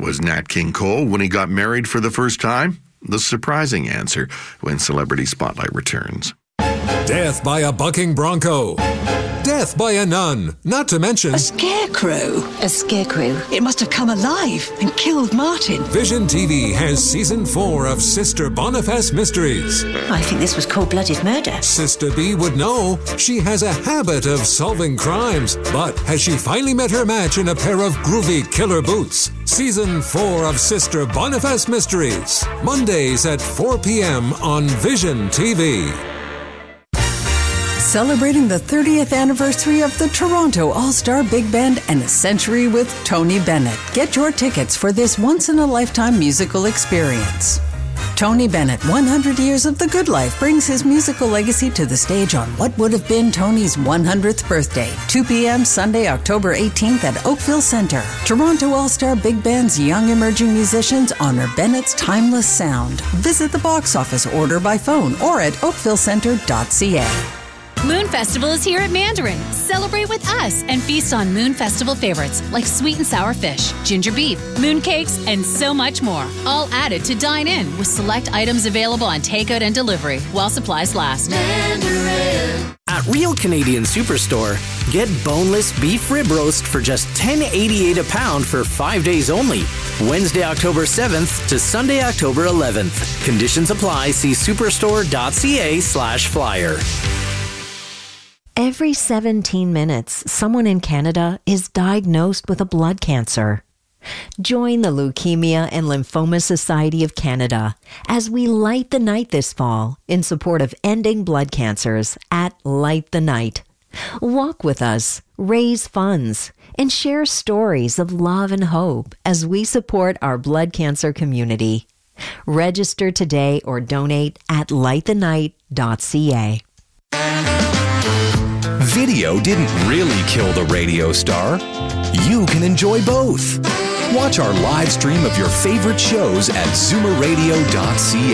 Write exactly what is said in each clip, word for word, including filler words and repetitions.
was Nat King Cole when he got married for the first time? The surprising answer when Celebrity Spotlight returns. Death by a bucking bronco. Death by a nun. Not to mention... A scarecrow. A scarecrow. It must have come alive and killed Martin. Vision T V has season four of Sister Boniface Mysteries. I think this was cold-blooded murder. Sister B would know. She has a habit of solving crimes. But has she finally met her match in a pair of groovy killer boots? Season four of Sister Boniface Mysteries. Mondays at four p.m. on Vision T V. Celebrating the thirtieth anniversary of the Toronto All-Star Big Band and a century with Tony Bennett. Get your tickets for this once-in-a-lifetime musical experience. Tony Bennett, one hundred years of the good life, brings his musical legacy to the stage on what would have been Tony's one hundredth birthday. two p.m. Sunday, October eighteenth at Oakville Centre. Toronto All-Star Big Band's young emerging musicians honor Bennett's timeless sound. Visit the box office, order by phone, or at oakville centre dot c a. Moon Festival is here at Mandarin. Celebrate with us and feast on Moon Festival favorites like sweet and sour fish, ginger beef, moon cakes, and so much more. All added to dine in with select items available on takeout and delivery while supplies last. Mandarin. At Real Canadian Superstore, get boneless beef rib roast for just ten eighty-eight a pound for five days only. Wednesday, October seventh to Sunday, October eleventh. Conditions apply. See superstore dot c a slash flyer. Every seventeen minutes, someone in Canada is diagnosed with a blood cancer. Join the Leukemia and Lymphoma Society of Canada as we light the night this fall in support of ending blood cancers at Light the Night. Walk with us, raise funds, and share stories of love and hope as we support our blood cancer community. Register today or donate at light the night dot c a. Video didn't really kill the radio star. You can enjoy both. Watch our live stream of your favorite shows at zoomer radio dot c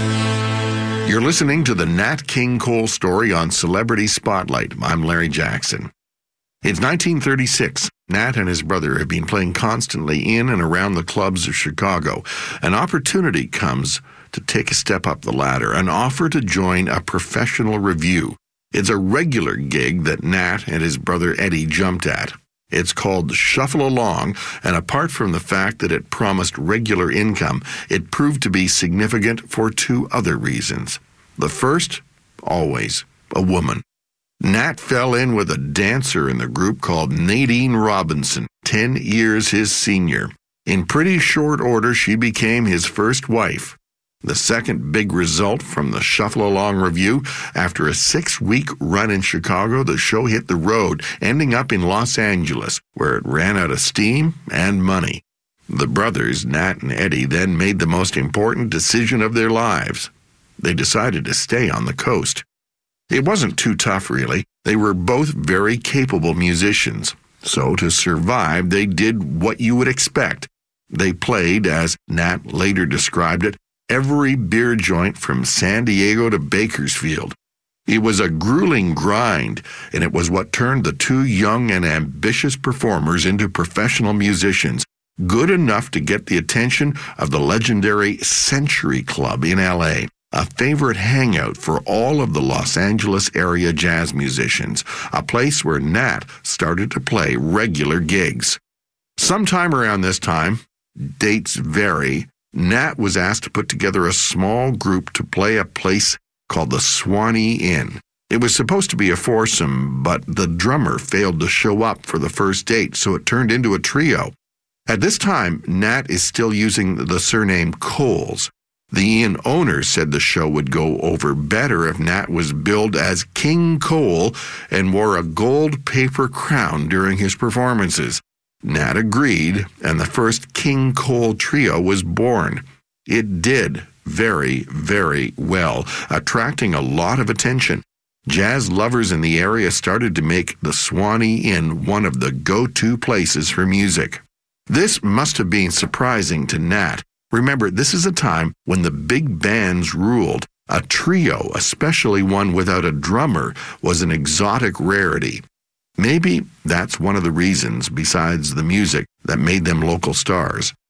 a. You're listening to the Nat King Cole story on Celebrity Spotlight. I'm Larry Jackson. It's nineteen thirty-six. Nat and his brother have been playing constantly in and around the clubs of Chicago. An opportunity comes to take a step up the ladder, an offer to join a professional revue. It's a regular gig that Nat and his brother Eddie jumped at. It's called Shuffle Along, and apart from the fact that it promised regular income, it proved to be significant for two other reasons. The first, always, a woman. Nat fell in with a dancer in the group called Nadine Robinson, ten years his senior. In pretty short order, she became his first wife. The second big result from the Shuffle Along review, after a six-week run in Chicago, the show hit the road, ending up in Los Angeles, where it ran out of steam and money. The brothers, Nat and Eddie, then made the most important decision of their lives. They decided to stay on the coast. It wasn't too tough, really. They were both very capable musicians. So to survive, they did what you would expect. They played, as Nat later described it, every beer joint from San Diego to Bakersfield. It was a grueling grind, and it was what turned the two young and ambitious performers into professional musicians, good enough to get the attention of the legendary Century Club in L A, a favorite hangout for all of the Los Angeles area jazz musicians, a place where Nat started to play regular gigs. Sometime around this time, dates vary, Nat was asked to put together a small group to play a place called the Swanee Inn. It was supposed to be a foursome, but the drummer failed to show up for the first date, so it turned into a trio. At this time, Nat is still using the surname Coles. The inn owner said the show would go over better if Nat was billed as King Cole and wore a gold paper crown during his performances. Nat agreed, and the first King Cole trio was born. It did very, very well, attracting a lot of attention. Jazz lovers in the area started to make the Swanee Inn one of the go-to places for music. This must have been surprising to Nat. Remember, this is a time when the big bands ruled. A trio, especially one without a drummer, was an exotic rarity. Maybe that's one of the reasons, besides the music, that made them local stars.